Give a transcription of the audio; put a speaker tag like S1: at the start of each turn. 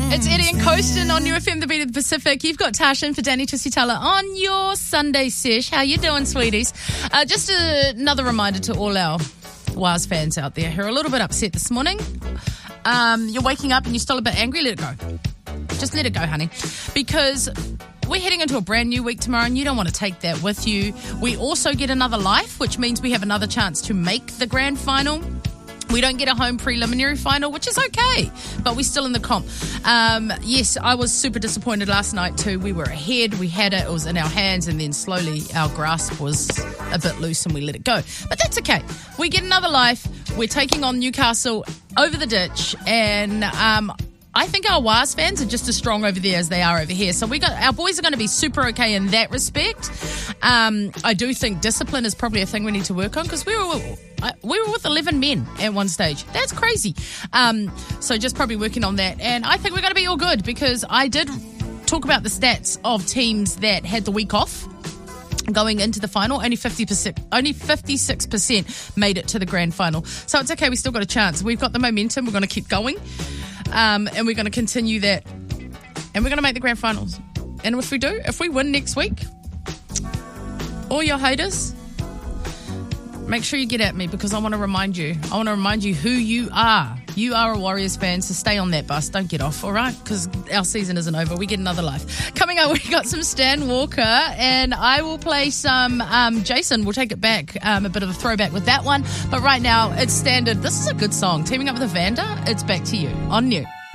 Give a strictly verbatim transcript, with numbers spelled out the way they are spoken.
S1: It's Eddie and Coastin on New F M, the beat of the Pacific. You've got Tash in for Danny Tusitala on your Sunday sesh. How you doing, sweeties? Uh, just a, another reminder to all our Waz fans out there who are a little bit upset this morning. Um, you're waking up and you're still a bit angry. Let it go. Just let it go, honey. Because we're heading into a brand new week tomorrow and you don't want to take that with you. We also get another life, which means we have another chance to make the grand final. We don't get a home preliminary final, which is okay, but we're still in the comp. Um, yes, I was super disappointed last night too. We were ahead, we had it, it was in our hands, and then slowly our grasp was a bit loose and we let it go. But that's okay. We get another life. We're taking on Newcastle over the ditch, and um, I think our Waz fans are just as strong over there as they are over here. So we got our boys are going to be super okay in that respect. Um, I do think discipline is probably a thing we need to work on because we were we were with eleven men at one stage. That's crazy. Um, so just probably working on that. And I think we're going to be all good because I did talk about the stats of teams that had the week off going into the final. Only fifty percent, only fifty-six percent made it to the grand final. So it's okay. We still got a chance. We've got the momentum. We're going to keep going. Um, and we're going to continue that. And we're going to make the grand finals. And if we do, if we win next week, all your haters, make sure you get at me because I want to remind you. I want to remind you who you are. You are a Warriors fan, so stay on that bus. Don't get off, all right? Because our season isn't over. We get another life. Coming up, we got some Stan Walker, and I will play some um, Jason. We'll take it back, um, a bit of a throwback with that one. But right now, it's standard. This is a good song. Teaming up with Evander, it's Back to You on New.